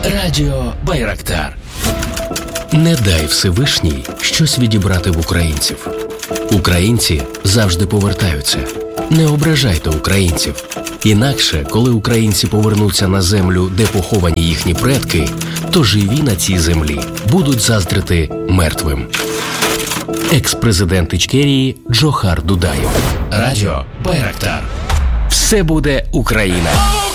Радіо Байрактар. Не дай Всевишній щось відібрати в українців. Українці завжди повертаються. Не ображайте українців. Інакше, коли українці повернуться на землю, де поховані їхні предки, то живі на цій землі будуть заздрити мертвим. Екс-президент Ічкерії Джохар Дудаєв. Радіо Байрактар. Все буде Україна.